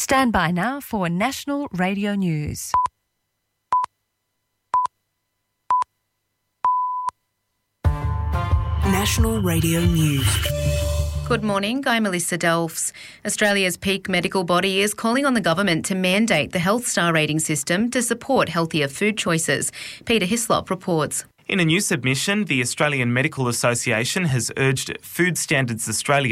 Stand by now for National Radio News. National Radio News. Good morning, I'm Melissa Delfs. Australia's peak medical body is calling on the government to mandate the Health Star rating system to support healthier food choices. Peter Hislop reports. In a new submission, the Australian Medical Association has urged Food Standards Australia